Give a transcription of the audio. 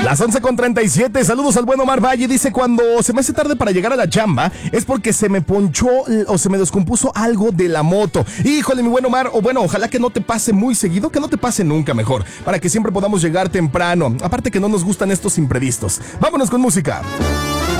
Las 11:37, saludos al buen Omar Valle. Dice, cuando se me hace tarde para llegar a la chamba, es porque se me ponchó o se me descompuso algo de la moto. Híjole, mi buen Omar, o bueno, ojalá que no te pase muy seguido, que no te pase nunca mejor, para que siempre podamos llegar temprano. Aparte que no nos gustan estos imprevistos. Vámonos con música.